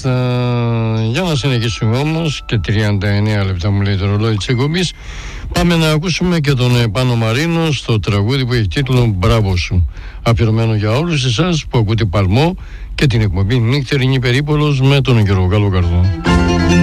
Μάλιστα. Για να συνεχίσουμε όμως, και 39 λεπτά μου λέει το ρολόι της εκπομπής, πάμε να ακούσουμε και τον Πάνο Μαρίνο στο τραγούδι που έχει τίτλο «Μπράβο σου», αφιερωμένο για όλους εσάς που ακούτε Παλμό και την εκπομπή Νύχτερινή Περίπολος με τον Γιώργο Καλοκαρδό.